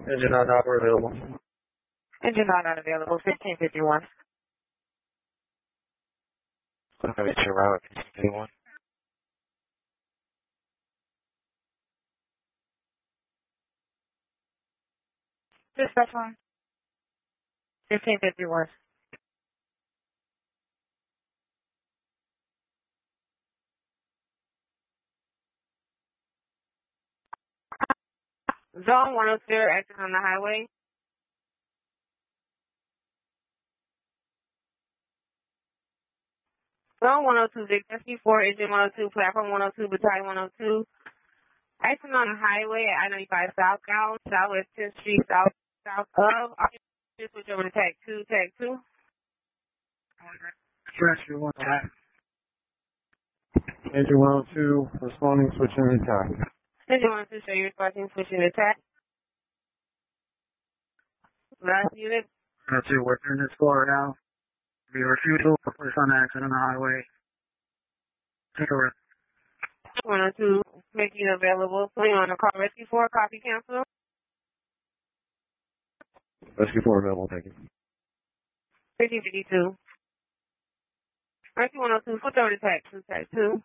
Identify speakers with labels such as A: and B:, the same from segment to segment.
A: Engine not available.
B: Engine not available, 1551.
C: It's your route, 1551.
B: Dispatch one. 1551. Zone 102, exit on the highway. Zone 102, Victor 4, engine 102, platform 102, battalion 102. Exit on the highway at I-95 southbound, southwest 10th Street, south of. Just switch over to tag 2, tag 2.
A: Rescue 1. Engine 102, responding, switching attack.
B: Engine 102, show you responding, switching attack. Last unit.
A: 102, we're in this floor now. Be refusal for police on accident on the highway. Take a rest.
B: 102, making available. Putting on a call rescue 4, copy cancel.
C: Rescue 4 available, thank you.
B: 1552. Rescue 102, switch over to tag 2, tag 2.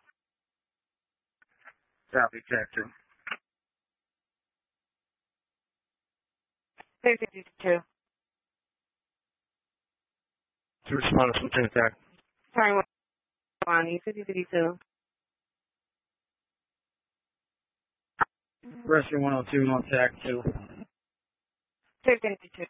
A: Copy, tag 2.
B: 1552.
A: To respond to switching attack.
B: Sorry, 1552.
A: Rescue 102 on tag 2.
B: 1552.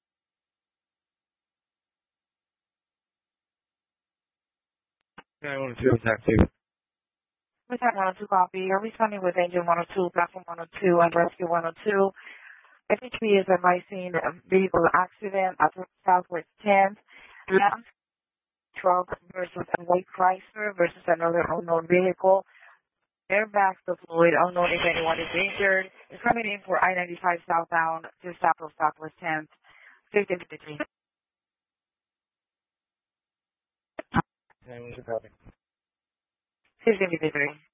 A: Okay, 102 attack 2.
B: Battalion 102 copy. You're responding with engine 102, platform 102, and rescue 102. FHP is advising a vehicle accident at Southwest 10th. Last truck versus a white Chrysler versus another unknown vehicle. Airbags deployed, unknown if anyone is injured. It's coming in for I-95 southbound, just south of Southwest 10th. 1553.
A: Okay, 102 copy.
B: 1553.